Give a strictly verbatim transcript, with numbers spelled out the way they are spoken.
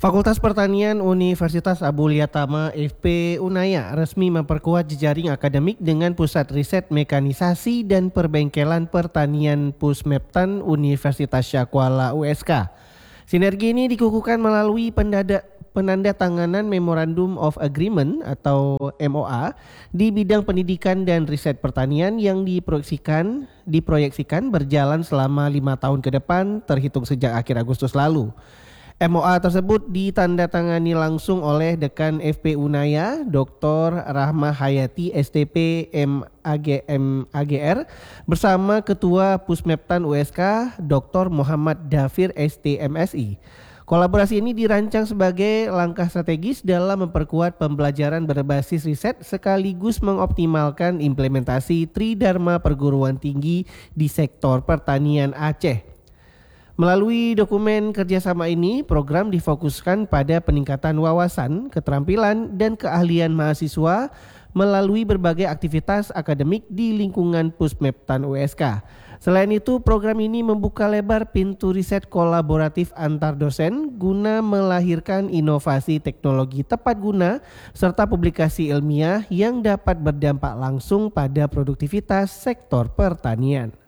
Fakultas Pertanian Universitas Abdul Yatama F P Unaya resmi memperkuat jejaring akademik dengan Pusat Riset Mekanisasi dan Perbengkelan Pertanian Pusmeptan Universitas Syakuala U S K. Sinergi ini dikukuhkan melalui pendada, penandatanganan Memorandum of Agreement atau M O A di bidang pendidikan dan riset pertanian yang diproyeksikan diproyeksikan berjalan selama lima tahun ke depan terhitung sejak akhir Agustus lalu. M O A tersebut ditandatangani langsung oleh Dekan F P Unaya, Doktor Rahma Hayati S T P M A G M A G R bersama Ketua Pusmeptan U S K, Doktor Muhammad Dafir S T M S I. Kolaborasi ini dirancang sebagai langkah strategis dalam memperkuat pembelajaran berbasis riset sekaligus mengoptimalkan implementasi Tridharma Perguruan Tinggi di sektor pertanian Aceh. Melalui dokumen kerjasama ini, program difokuskan pada peningkatan wawasan, keterampilan, dan keahlian mahasiswa melalui berbagai aktivitas akademik di lingkungan Pusmeptan U S K. Selain itu, program ini membuka lebar pintu riset kolaboratif antar dosen guna melahirkan inovasi teknologi tepat guna serta publikasi ilmiah yang dapat berdampak langsung pada produktivitas sektor pertanian.